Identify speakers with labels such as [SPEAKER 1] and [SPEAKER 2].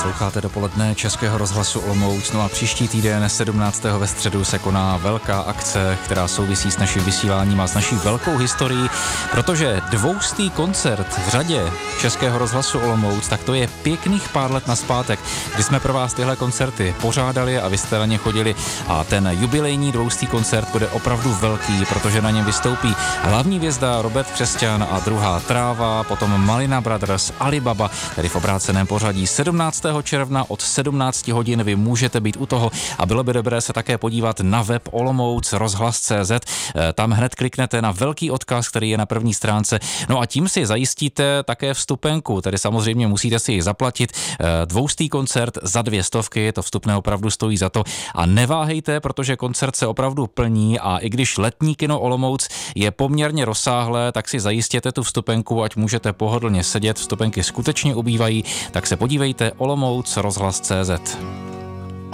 [SPEAKER 1] Posloucháte dopoledne Českého rozhlasu Olomouc. No a příští týden 17. ve středu se koná velká akce, která souvisí s naším vysíláním a s naší velkou historií, protože dvoustý koncert v řadě Českého rozhlasu Olomouc, tak to je pěkných pár let nazpátek, kdy jsme pro vás tyhle koncerty pořádali a vy jste na ně chodili. A ten jubilejní dvoustý koncert bude opravdu velký, protože na něm vystoupí hlavní hvězda Robert Křesťan a druhá Tráva, potom Malina Brothers, Alibaba, tedy v obráceném pořadí. 17. června od 17 hodin vy můžete být u toho a bylo by dobré se také podívat na web Olomouc rozhlas.cz. Tam hned kliknete na velký odkaz, který je na první stránce. No a tím si zajistíte také vstupenku, tedy samozřejmě musíte si ji zaplatit. Dvoustý koncert za 200, to vstupné opravdu stojí za to. A neváhejte, protože koncert se opravdu plní a i když letní kino Olomouc je poměrně rozsáhlé, tak si zajistěte tu vstupenku, ať můžete pohodlně sedět. Vstupenky skutečně ubývají, tak se podívejte Olomouc rozhlas.cz.